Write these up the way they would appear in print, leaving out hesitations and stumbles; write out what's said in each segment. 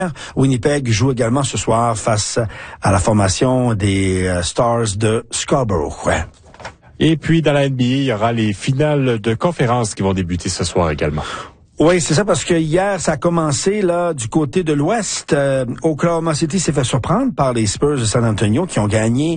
Winnipeg joue également ce soir face à la formation des Stars de Scarborough. Ouais. Et puis, dans la NBA, il y aura les finales de conférence qui vont débuter ce soir également. Oui, c'est ça, parce que hier, ça a commencé là du côté de l'Ouest. Oklahoma City s'est fait surprendre par les Spurs de San Antonio qui ont gagné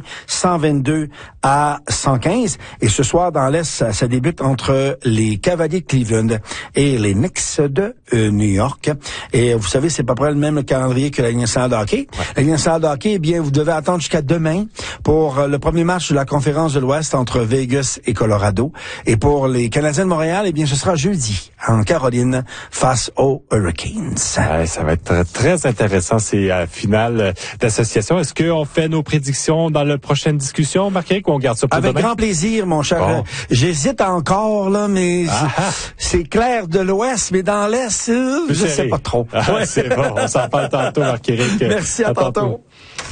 122-115. Et ce soir, dans l'Est, ça débute entre les Cavaliers de Cleveland et les Knicks de New York. Et vous savez, c'est à peu près le même calendrier que la Ligue nationale de hockey. Ouais. La Ligue nationale de hockey, eh bien, vous devez attendre jusqu'à demain pour le premier match de la conférence de l'Ouest entre Vegas et Colorado. Et pour les Canadiens de Montréal, eh bien, ce sera jeudi en Caroline face aux Hurricanes. Ouais, ça va être très intéressant ces finales d'association. Est-ce qu'on fait nos prédictions dans la prochaine discussion, Marc-Éric, ou on garde ça pour demain? Avec grand plaisir, mon cher. Bon. J'hésite encore, là, mais c'est clair de l'Ouest, mais dans l'Est, je sais pas trop. Ouais. C'est bon, on s'en parle tantôt, Marc-Éric. Merci, à tantôt.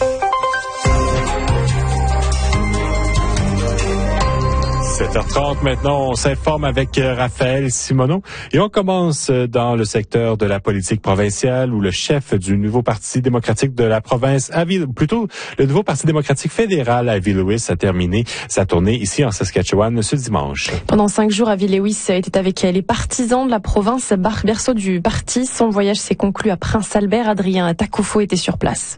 7h30 maintenant, on s'informe avec Raphaël Simoneau et on commence dans le secteur de la politique provinciale où le chef du nouveau Parti démocratique de la province, le nouveau Parti démocratique fédéral Avi Lewis a terminé sa tournée ici en Saskatchewan ce dimanche. Pendant 5 jours, Avi Lewis était avec les partisans de la province, berceau du parti. Son voyage s'est conclu à Prince-Albert. Adrien Takoufo était sur place.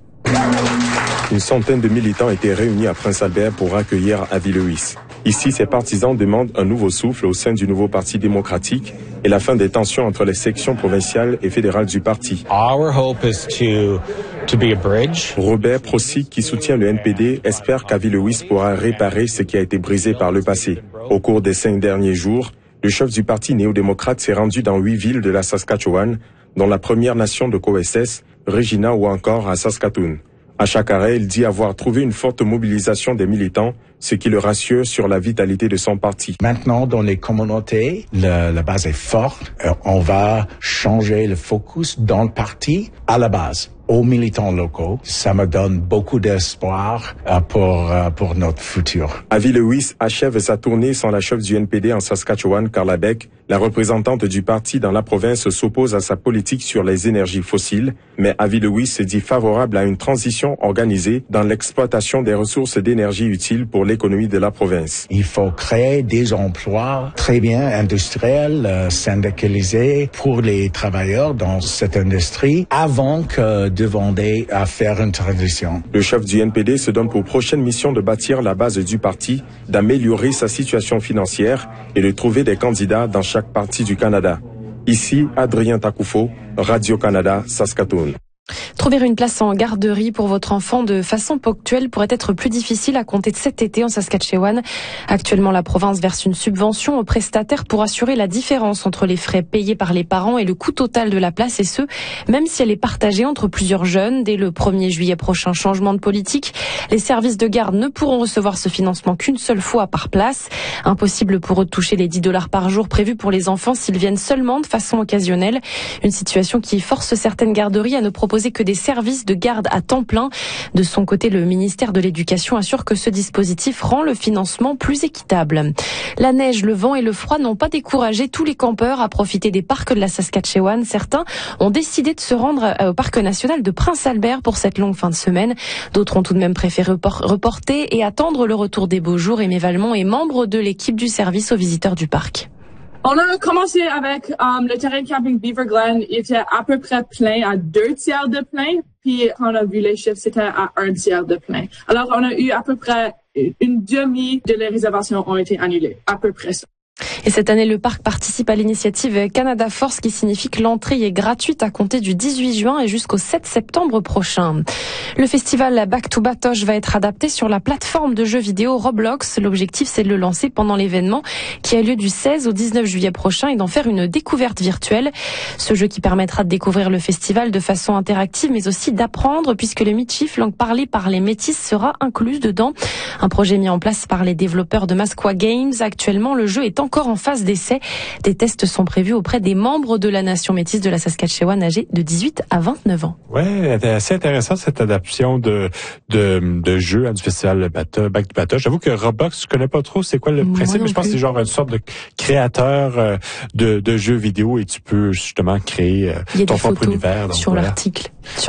Une centaine de militants étaient réunis à Prince-Albert pour accueillir Avi Lewis. Ici, ses partisans demandent un nouveau souffle au sein du nouveau Parti démocratique et la fin des tensions entre les sections provinciales et fédérales du parti. Our hope is to be a bridge. Robert Procy, qui soutient le NPD, espère qu'Avi Lewis pourra réparer ce qui a été brisé par le passé. Au cours des 5 derniers jours, le chef du parti néo-démocrate s'est rendu dans 8 villes de la Saskatchewan, dont la Première Nation de Coessès, Regina ou encore à Saskatoon. À chaque arrêt, il dit avoir trouvé une forte mobilisation des militants, ce qui le rassure sur la vitalité de son parti. Maintenant, dans les communautés, la base est forte. On va changer le focus dans le parti à la base, aux militants locaux. Ça me donne beaucoup d'espoir pour notre futur. Avi Lewis achève sa tournée sans la chef du NPD en Saskatchewan, Carla Beck. La représentante du parti dans la province s'oppose à sa politique sur les énergies fossiles, mais Avi Lewis se dit favorable à une transition organisée dans l'exploitation des ressources d'énergie utiles pour l'économie de la province. Il faut créer des emplois très bien industriels, syndicalisés pour les travailleurs dans cette industrie avant que de demander à faire une transition. Le chef du NPD se donne pour prochaine mission de bâtir la base du parti, d'améliorer sa situation financière et de trouver des candidats dans chaque partie du Canada. Ici, Adrien Takoufo, Radio-Canada, Saskatoon. Trouver une place en garderie pour votre enfant de façon ponctuelle pourrait être plus difficile à compter de cet été en Saskatchewan. Actuellement, la province verse une subvention aux prestataires pour assurer la différence entre les frais payés par les parents et le coût total de la place, et ce, même si elle est partagée entre plusieurs jeunes. Dès le 1er juillet prochain, changement de politique, les services de garde ne pourront recevoir ce financement qu'une seule fois par place. Impossible pour eux de toucher les $10 par jour prévus pour les enfants s'ils viennent seulement de façon occasionnelle. Une situation qui force certaines garderies à ne proposer que des services de garde à temps plein. De son côté, le ministère de l'Éducation assure que ce dispositif rend le financement plus équitable. La neige, le vent et le froid n'ont pas découragé tous les campeurs à profiter des parcs de la Saskatchewan. Certains ont décidé de se rendre au parc national de Prince-Albert pour cette longue fin de semaine. D'autres ont tout de même préféré reporter et attendre le retour des beaux jours. Aimé Valmont est membre de l'équipe du service aux visiteurs du parc. On a commencé avec le terrain de camping Beaver Glen. Il était à peu près plein, à 2/3 de plein. Puis quand on a vu les chiffres, c'était à 1/3 de plein. Alors on a eu à peu près une demi de les réservations ont été annulées, à peu près ça. Et cette année, le parc participe à l'initiative Canada Force, qui signifie que l'entrée est gratuite à compter du 18 juin et jusqu'au 7 septembre prochain. Le festival Back to Batoche va être adapté sur la plateforme de jeux vidéo Roblox. L'objectif, c'est de le lancer pendant l'événement qui a lieu du 16 au 19 juillet prochain et d'en faire une découverte virtuelle. Ce jeu qui permettra de découvrir le festival de façon interactive, mais aussi d'apprendre, puisque le Michif, langue parlée par les métis, sera incluse dedans. Un projet mis en place par les développeurs de Masqua Games. Actuellement, le jeu est encore en phase d'essai. Des tests sont prévus auprès des membres de la nation métisse de la Saskatchewan âgés de 18 à 29 ans. Ouais, c'est assez intéressant cette adaptation de jeu du festival Back to Batoche. J'avoue que Roblox, je connais pas trop c'est quoi le principe, mais je pense que c'est genre une sorte de créateur de jeux vidéo et tu peux justement créer ton propre univers. Sur l'article.